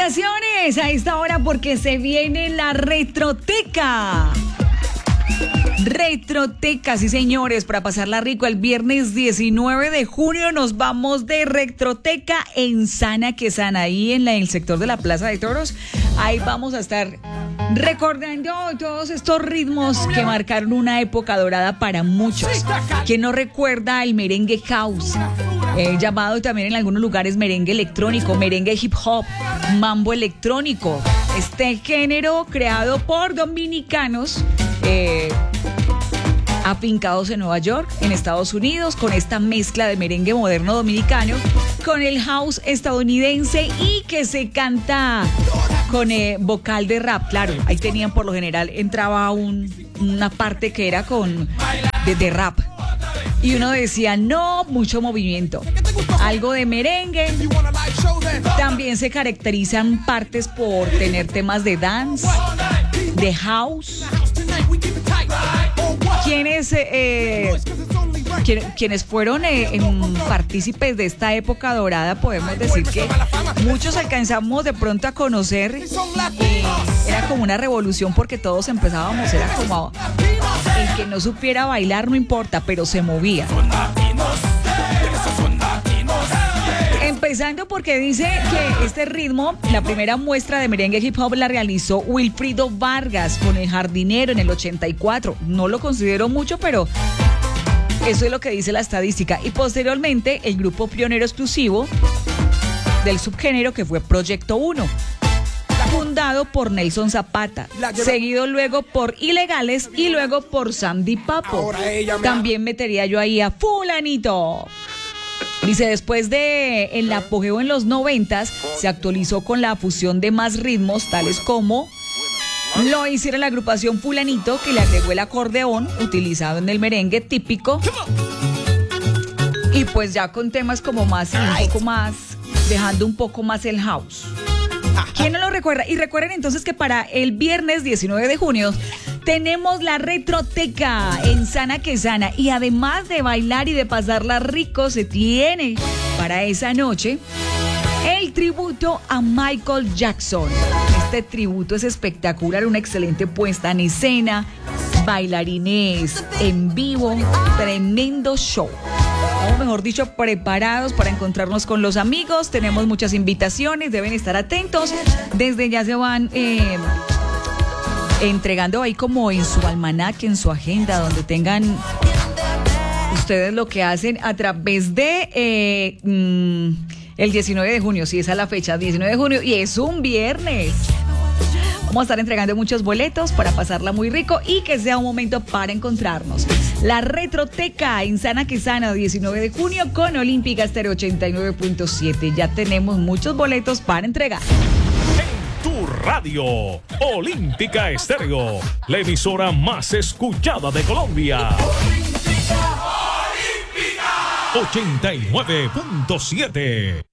Felicitaciones a esta hora porque se viene la Retroteca. Retroteca, sí señores, para pasarla rico el viernes 19 de junio nos vamos de Retroteca en Sana que Sana, ahí en el sector de la Plaza de Toros. Ahí vamos a estar recordando todos estos ritmos que marcaron una época dorada para muchos. ¿Quién no recuerda el merengue house? Llamado también en algunos lugares merengue electrónico, merengue hip hop, mambo electrónico. Este género creado por dominicanos afincados en Nueva York, en Estados Unidos, con esta mezcla de merengue moderno dominicano con el house estadounidense y que se canta con vocal de rap. Claro, ahí tenían, por lo general entraba una parte que era de rap y uno decía no, mucho movimiento, algo de merengue. También se caracterizan partes por tener temas de dance, de house. Quienes fueron partícipes de esta época dorada, podemos decir que muchos alcanzamos de pronto a conocer. Era como una revolución porque todos empezábamos, era como el que no supiera bailar no importa, pero se movía. Empezando porque dice que este ritmo, la primera muestra de merengue hip hop la realizó Wilfrido Vargas con El Jardinero en el 84. No lo considero mucho, pero eso es lo que dice la estadística. Y posteriormente el grupo pionero exclusivo del subgénero que fue Proyecto 1, fundado por Nelson Zapata, seguido luego por Ilegales y luego por Sandy Papo. También metería yo ahí a Fulanito. Dice, después de el apogeo en los 90s, se actualizó con la fusión de más ritmos, tales como lo hicieron la agrupación Fulanito, que le agregó el acordeón utilizado en el merengue típico. Y pues ya con temas como más, un poco más, dejando un poco más el house. ¿Quién no lo recuerda? Y recuerden entonces que para el viernes 19 de junio tenemos la Retroteca en Sana que Sana. Y además de bailar y de pasarla rico, se tiene para esa noche el tributo a Michael Jackson. Este tributo es espectacular, una excelente puesta en escena, bailarines en vivo, tremendo show. O mejor dicho, preparados para encontrarnos con los amigos. Tenemos muchas invitaciones, deben estar atentos. Desde ya se van entregando ahí como en su almanaque, en su agenda, donde tengan ustedes lo que hacen a través de el 19 de junio. Sí, esa es la fecha, 19 de junio, y es un viernes. Vamos a estar entregando muchos boletos para pasarla muy rico y que sea un momento para encontrarnos. La Retroteca en Sana que Sana, 19 de junio con Olímpica Estéreo 89.7. Ya tenemos muchos boletos para entregar. En tu radio, Olímpica Estéreo, la emisora más escuchada de Colombia. Olímpica, Olímpica. 89.7.